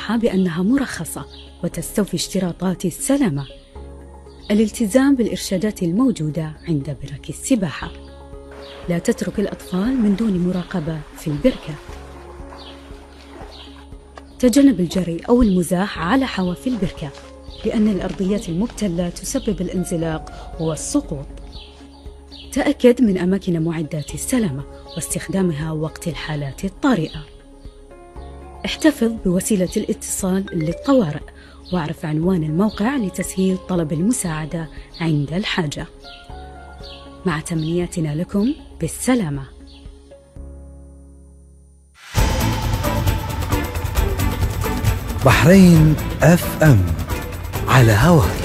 السباحة بأنها مرخصة وتستوفي اشتراطات السلامة. الالتزام بالإرشادات الموجودة عند برك السباحة. لا تترك الأطفال من دون مراقبة في البركة. تجنب الجري أو المزاح على حواف البركة، لأن الأرضيات المبتلة تسبب الانزلاق والسقوط. تأكد من أماكن معدات السلامة واستخدامها وقت الحالات الطارئة. احتفظ بوسيلة الاتصال للطوارئ، واعرف عنوان الموقع لتسهيل طلب المساعدة عند الحاجة. مع تمنياتنا لكم بالسلامة. بحرين FM على هواك.